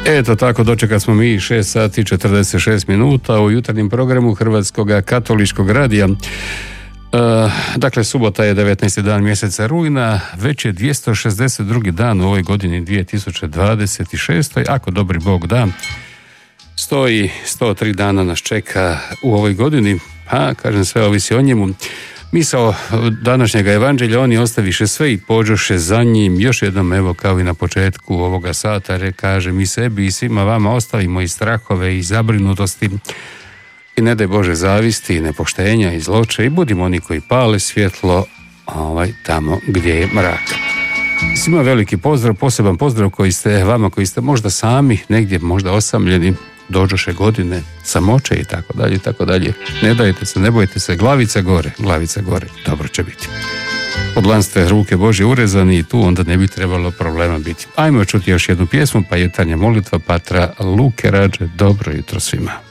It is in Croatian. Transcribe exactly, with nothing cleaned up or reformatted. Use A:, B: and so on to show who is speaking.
A: Eto tako, dočekali smo mi šest sati i četrdeset šest minuta u jutarnjem programu Hrvatskog katoličkog radija. Uh, dakle, subota je devetnaesti dan mjeseca rujna, već je dvjesto šezdeset drugi dan u ovoj godini dvije tisuće dvadeset šest. Ako dobri Bog da, stoji sto tri dana nas čeka u ovoj godini, a kažem, sve ovisi o njemu. Misao današnjega evanđelja, oni ostaviše sve i pođoše za njim. Još jednom, evo, kao i na početku ovoga sata, re, kaže, mi sebi i svima vama ostavimo i strahove i zabrinutosti i ne daj Bože zavisti i nepoštenja i zloče i budimo oni koji pale svjetlo ovaj, tamo gdje je mrak. Svima veliki pozdrav, poseban pozdrav koji ste, vama koji ste možda sami, negdje možda osamljeni, dođoše godine, samoće i tako dalje i tako dalje. Ne dajte se, ne bojte se, glavica gore, glavica gore, dobro će biti. Od lan ste ruke Božje urezani i tu onda ne bi trebalo problema biti. Ajmo čuti još jednu pjesmu, pa jutarnja molitva Patra Luke Rađe. Dobro jutro svima.